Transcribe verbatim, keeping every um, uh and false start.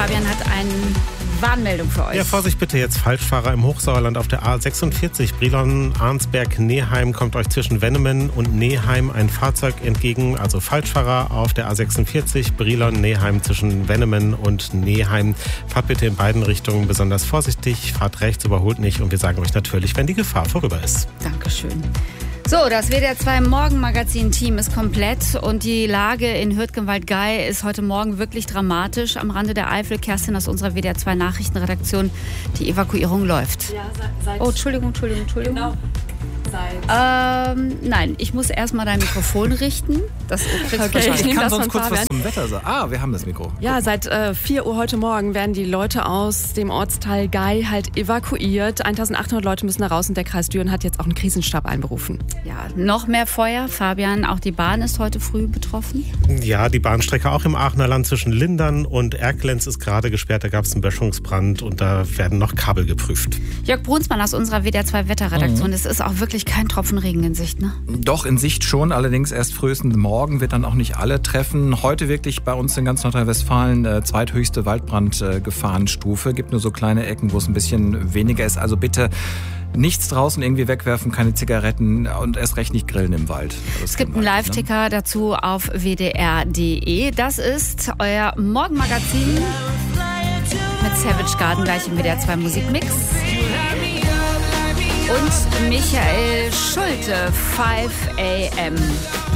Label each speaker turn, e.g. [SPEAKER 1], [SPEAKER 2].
[SPEAKER 1] Fabian hat eine Warnmeldung für euch.
[SPEAKER 2] Ja, Vorsicht bitte jetzt, Falschfahrer im Hochsauerland auf der A sechsundvierzig. Brilon-Arnsberg-Neheim kommt euch zwischen Wennemen und Neheim ein Fahrzeug entgegen. Also Falschfahrer auf der A sechsundvierzig, Brilon-Neheim zwischen Wennemen und Neheim. Fahrt bitte in beiden Richtungen besonders vorsichtig, fahrt rechts, überholt nicht und wir sagen euch natürlich, wenn die Gefahr vorüber ist.
[SPEAKER 1] Dankeschön. So, das W D R zwei Morgenmagazin-Team ist komplett und die Lage in Hürtgenwald-Gei ist heute Morgen wirklich dramatisch. Am Rande der Eifel, Kerstin aus unserer W D R zwei Nachrichtenredaktion, die Evakuierung läuft.
[SPEAKER 3] Ja, seit...
[SPEAKER 1] Oh, Entschuldigung, Entschuldigung, Entschuldigung.
[SPEAKER 3] Genau. Seit...
[SPEAKER 1] Ähm, nein, ich muss erstmal dein Mikrofon richten. Das kriegst
[SPEAKER 3] Okay,
[SPEAKER 1] du
[SPEAKER 3] ich nehme das
[SPEAKER 4] sonst
[SPEAKER 3] von
[SPEAKER 4] kurz
[SPEAKER 3] Fabian.
[SPEAKER 4] was zum Wetter sagen. Ah, wir haben das Mikro.
[SPEAKER 3] Ja, seit äh, vier Uhr heute Morgen werden die Leute aus dem Ortsteil Gei halt evakuiert. eintausendachthundert Leute müssen da raus und der Kreis Düren hat jetzt auch einen Krisenstab einberufen.
[SPEAKER 1] Ja, noch mehr Feuer. Fabian, auch die Bahn ist heute früh betroffen.
[SPEAKER 2] Ja, die Bahnstrecke auch im Aachener Land zwischen Lindern und Erkelenz ist gerade gesperrt. Da gab es einen Böschungsbrand und da werden noch Kabel geprüft.
[SPEAKER 1] Jörg Brunsmann aus unserer W D R zwei Wetterredaktion. Es ist auch wirklich kein Tropfen Regen in Sicht, ne?
[SPEAKER 4] Doch, in Sicht schon, allerdings erst frühestens morgen wird dann auch nicht alle treffen. Heute wirklich bei uns in ganz Nordrhein-Westfalen äh, zweithöchste Waldbrandgefahrenstufe. Äh, Gibt nur so kleine Ecken, wo es ein bisschen weniger ist. Also bitte nichts draußen irgendwie wegwerfen, keine Zigaretten und erst recht nicht grillen im Wald. Das
[SPEAKER 1] es gibt einen Live-Ticker ne? dazu auf w d r punkt d e. Das ist euer Morgenmagazin mit Savage Garden gleich im W D R zwei Musikmix. Und Michael Schulte, five a m